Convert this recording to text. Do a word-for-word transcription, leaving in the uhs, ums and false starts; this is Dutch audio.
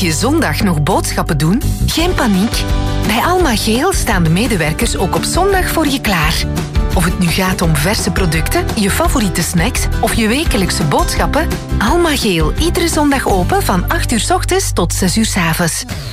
je zondag nog boodschappen doen? Geen paniek. Bij Alma Geel staan de medewerkers ook op zondag voor je klaar. Of het nu gaat om verse producten, je favoriete snacks of je wekelijkse boodschappen, Alma Geel iedere zondag open van acht uur 's ochtends tot zes uur 's avonds.